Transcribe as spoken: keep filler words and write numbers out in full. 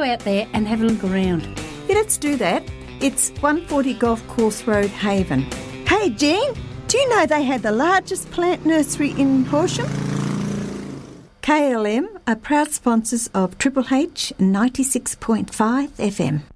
go out there and have a look around. Yeah, let's do that. It's one forty Golf Course Road, Haven. Hey, Jean, do you know they had the largest plant nursery in Horsham? K L M are proud sponsors of Triple H ninety-six point five F M.